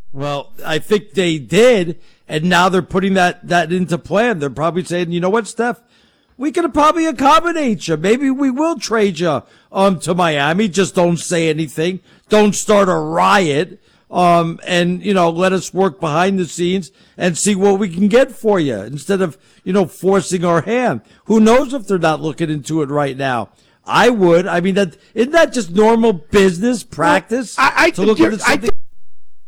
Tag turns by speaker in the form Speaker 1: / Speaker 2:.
Speaker 1: Well, I think they did, and now they're putting that into plan. They're probably saying, you know what, Steph? We can probably accommodate you. Maybe we will trade you to Miami. Just don't say anything. Don't start a riot. And, let us work behind the scenes and see what we can get for you instead of, forcing our hand. Who knows if they're not looking into it right now? I would. I mean, isn't that just normal business practice?
Speaker 2: Well,
Speaker 1: to look into something?